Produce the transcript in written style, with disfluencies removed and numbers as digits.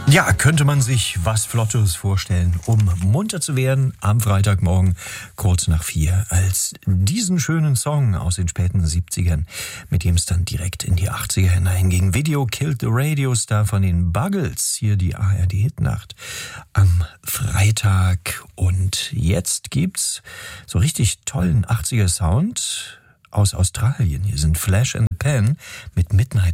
Ja, könnte man sich was Flottes vorstellen, um munter zu werden am Freitagmorgen kurz nach 4, als diesen schönen Song aus den späten 70ern, mit dem es dann direkt in die 80er hineinging. Video Killed the Radio Star von den Buggles, hier die ARD-Hitnacht am Freitag. Und jetzt gibt's so richtig tollen 80er-Sound aus Australien. Hier sind Flash and the Pan mit Midnight